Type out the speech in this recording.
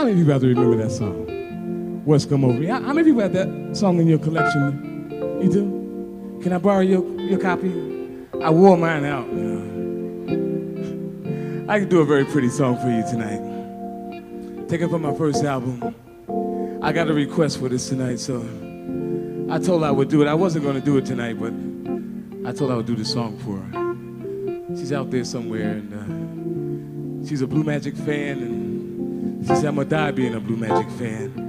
How many people out there remember that song? What's Come Over Me? How many people have that song in your collection? You do? Can I borrow your copy? I wore mine out. I can do a very pretty song for you tonight. Taken from my first album. I got a request for this tonight, so I told her I would do it. I wasn't going to do it tonight, but I told her I would do the song for her. She's out there somewhere, and she's a Blue Magic fan, and she said, I'm going to die being a Blue Magic fan.